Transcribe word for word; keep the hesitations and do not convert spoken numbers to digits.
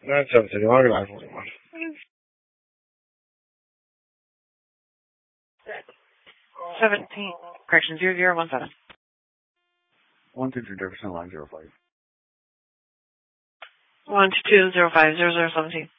nine seven city, I'll get nine forty-one. Seventeen, correction, zero zero one seven. One two three Jefferson line zero five. One two two zero five zero zero seventeen.